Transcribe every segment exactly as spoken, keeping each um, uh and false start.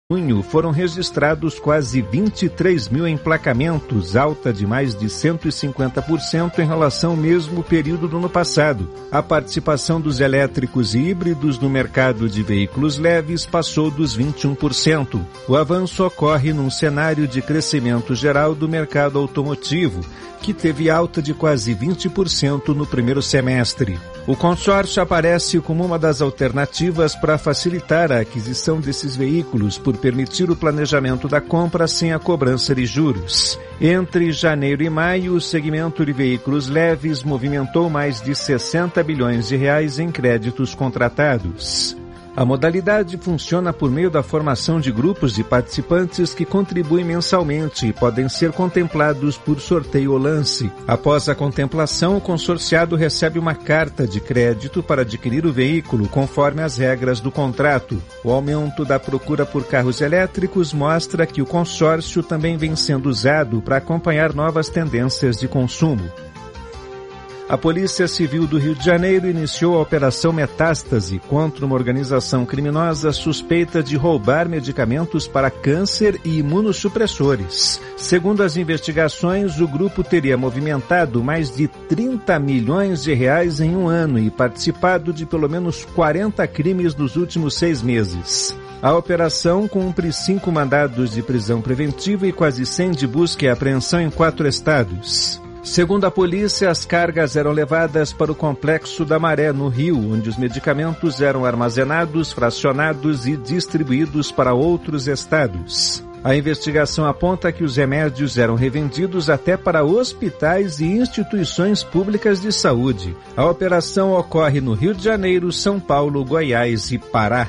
junho foram registrados quase vinte e três mil emplacamentos, alta de mais de cento e cinquenta por cento em relação ao mesmo período do ano passado. A participação dos elétricos e híbridos no mercado de veículos leves passou dos vinte e um por cento. O avanço ocorre num cenário de crescimento geral do mercado automotivo, que teve alta de quase vinte por cento no primeiro semestre. O consórcio aparece como uma das alternativas para facilitar a aquisição desses veículos por permitir o planejamento da compra sem a cobrança de juros. Entre janeiro e maio, o segmento de veículos leves movimentou mais de sessenta bilhões de reais em créditos contratados. A modalidade funciona por meio da formação de grupos de participantes que contribuem mensalmente e podem ser contemplados por sorteio ou lance. Após a contemplação, o consorciado recebe uma carta de crédito para adquirir o veículo conforme as regras do contrato. O aumento da procura por carros elétricos mostra que o consórcio também vem sendo usado para acompanhar novas tendências de consumo. A Polícia Civil do Rio de Janeiro iniciou a Operação Metástase contra uma organização criminosa suspeita de roubar medicamentos para câncer e imunossupressores. Segundo as investigações, o grupo teria movimentado mais de trinta milhões de reais em um ano e participado de pelo menos quarenta crimes nos últimos seis meses. A operação cumpre cinco mandados de prisão preventiva e quase cem de busca e apreensão em quatro estados. Segundo a polícia, as cargas eram levadas para o Complexo da Maré, no Rio, onde os medicamentos eram armazenados, fracionados e distribuídos para outros estados. A investigação aponta que os remédios eram revendidos até para hospitais e instituições públicas de saúde. A operação ocorre no Rio de Janeiro, São Paulo, Goiás e Pará.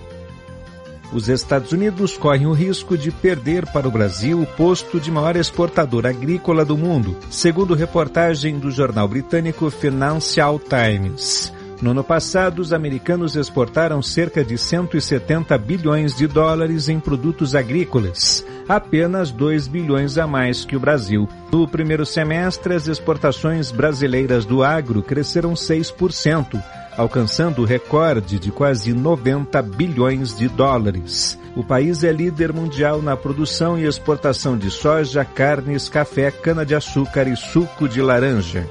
Os Estados Unidos correm o risco de perder para o Brasil o posto de maior exportador agrícola do mundo, segundo reportagem do jornal britânico Financial Times. No ano passado, os americanos exportaram cerca de cento e setenta bilhões de dólares em produtos agrícolas, apenas dois bilhões a mais que o Brasil. No primeiro semestre, as exportações brasileiras do agro cresceram seis por cento, alcançando o recorde de quase noventa bilhões de dólares. O país é líder mundial na produção e exportação de soja, carnes, café, cana-de-açúcar e suco de laranja.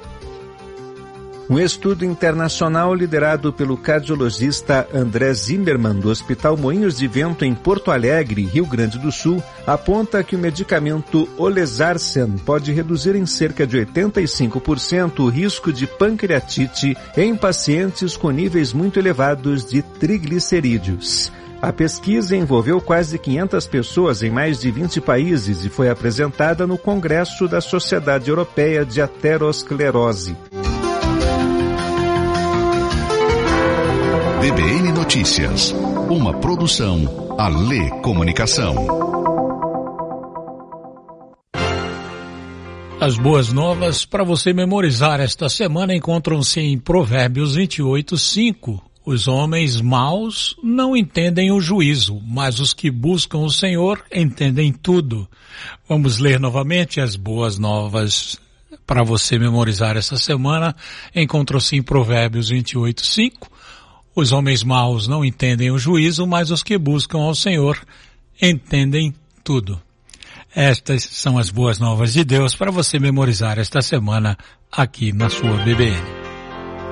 Um estudo internacional liderado pelo cardiologista André Zimmermann do Hospital Moinhos de Vento em Porto Alegre, Rio Grande do Sul, aponta que o medicamento Olezarsen pode reduzir em cerca de oitenta e cinco por cento o risco de pancreatite em pacientes com níveis muito elevados de triglicerídeos. A pesquisa envolveu quase quinhentas pessoas em mais de vinte países e foi apresentada no Congresso da Sociedade Europeia de Aterosclerose. B B N Notícias, uma produção Alê Comunicação. As boas novas para você memorizar esta semana encontram-se em Provérbios vinte e oito, cinco. Os homens maus não entendem o juízo, mas os que buscam o Senhor entendem tudo. Vamos ler novamente as boas novas para você memorizar esta semana. Encontram-se em Provérbios vinte e oito, cinco. Os homens maus não entendem o juízo, mas os que buscam ao Senhor entendem tudo. Estas são as boas novas de Deus para você memorizar esta semana aqui na sua B B N.